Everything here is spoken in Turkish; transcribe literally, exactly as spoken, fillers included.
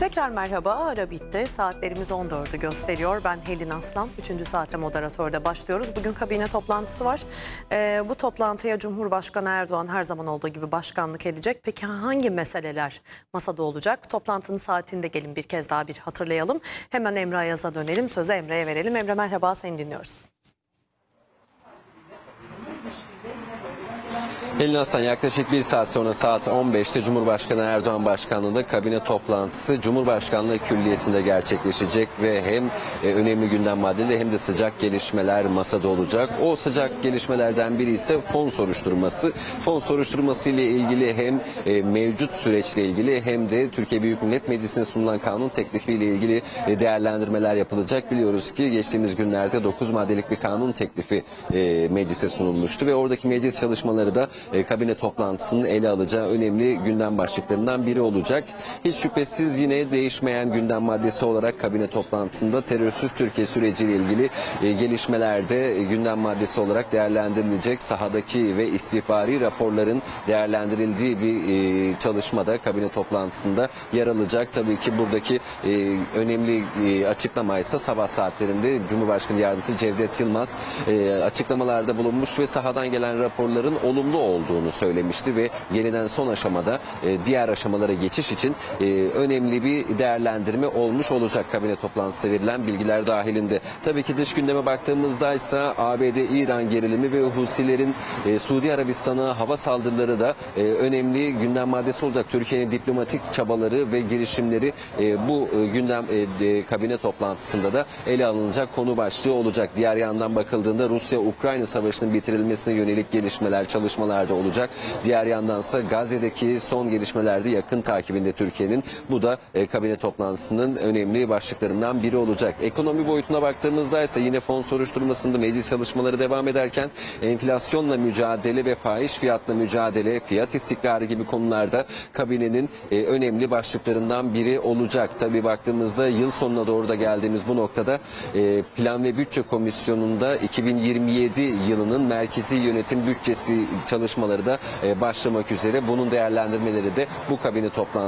Tekrar merhaba, ara bitti. Saatlerimiz on dördü gösteriyor. Ben Helin Aslan, üçüncü saate moderatörde başlıyoruz. Bugün kabine toplantısı var. Ee, bu toplantıya Cumhurbaşkanı Erdoğan her zaman olduğu gibi başkanlık edecek. Peki hangi meseleler masada olacak? Toplantının saatini de gelin bir kez daha bir hatırlayalım. Hemen Emre Ayaz'a dönelim, sözü Emre'ye verelim. Emre merhaba, seni dinliyoruz. Helin Aslan, yaklaşık bir saat sonra saat on beşte Cumhurbaşkanı Erdoğan başkanlığında kabine toplantısı Cumhurbaşkanlığı Külliyesi'nde gerçekleşecek ve hem e, önemli gündem maddeleri hem de sıcak gelişmeler masada olacak. O sıcak gelişmelerden biri ise fon soruşturması. Fon soruşturması ile ilgili hem e, mevcut süreçle ilgili hem de Türkiye Büyük Millet Meclisi'ne sunulan kanun teklifi ile ilgili e, değerlendirmeler yapılacak. Biliyoruz ki geçtiğimiz günlerde dokuz maddelik bir kanun teklifi e, meclise sunulmuştu ve oradaki meclis çalışmaları da E, kabine toplantısının ele alacağı önemli gündem başlıklarından biri olacak. Hiç şüphesiz yine değişmeyen gündem maddesi olarak kabine toplantısında terörsüz Türkiye süreciyle ilgili e, gelişmelerde e, gündem maddesi olarak değerlendirilecek. Sahadaki ve istihbari raporların değerlendirildiği bir e, çalışmada kabine toplantısında yer alacak. Tabii ki buradaki e, önemli e, açıklamaysa sabah saatlerinde Cumhurbaşkanı Yardımcısı Cevdet Yılmaz e, açıklamalarda bulunmuş ve sahadan gelen raporların olumlu olduğunu söylemişti ve yeniden son aşamada e, diğer aşamalara geçiş için e, önemli bir değerlendirme olmuş olacak kabine toplantısında verilen bilgiler dahilinde. Tabii ki dış gündeme baktığımızda ise A B D-İran gerilimi ve Husilerin e, Suudi Arabistan'a hava saldırıları da e, önemli gündem maddesi olacak. Türkiye'nin diplomatik çabaları ve girişimleri e, bu e, gündem e, e, kabine toplantısında da ele alınacak konu başlığı olacak. Diğer yandan bakıldığında Rusya-Ukrayna savaşının bitirilmesine yönelik gelişmeler, çalışmalar da olacak. Diğer yandansa Gazze'deki son gelişmelerde yakın takibinde Türkiye'nin. Bu da e, kabine toplantısının önemli başlıklarından biri olacak. Ekonomi boyutuna baktığımızda ise yine fon soruşturmasında meclis çalışmaları devam ederken enflasyonla mücadele ve fahiş fiyatla mücadele, fiyat istikrarı gibi konularda kabinenin e, önemli başlıklarından biri olacak. Tabii baktığımızda yıl sonuna doğru da geldiğimiz bu noktada e, Plan ve Bütçe Komisyonu'nda iki bin yirmi yedi yılının merkezi yönetim bütçesi çalışmaları da e, başlamak üzere. Bunun değerlendirmeleri de bu kabine toplantısında